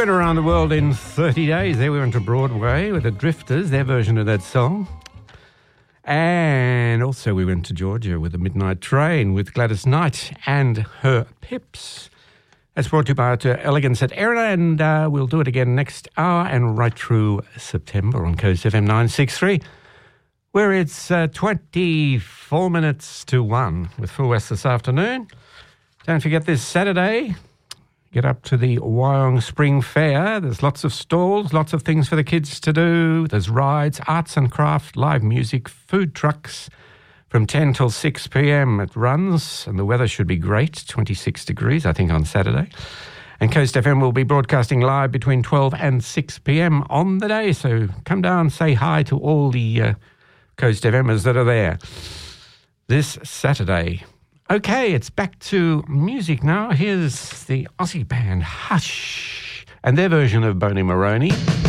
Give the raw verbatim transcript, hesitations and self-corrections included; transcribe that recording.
went around the world in thirty days. There we went to Broadway with the Drifters, their version of that song. And also we went to Georgia with the Midnight Train with Gladys Knight and her Pips. That's brought to you by uh, Elegance at Erina, and uh, we'll do it again next hour and right through September on Coast F M nine sixty-three, where it's uh, twenty-four minutes to one with Full West this afternoon. Don't forget this Saturday, get up to the Wyong Spring Fair. There's lots of stalls, lots of things for the kids to do. There's rides, arts and craft, live music, food trucks. From ten till six p.m. it runs, and the weather should be great, twenty-six degrees, I think, on Saturday. And Coast F M will be broadcasting live between twelve and six p.m. on the day, so come down, say hi to all the uh, Coast FMers that are there this Saturday. Okay, it's back to music now. Here's the Aussie band Hush and their version of Boney Maroney.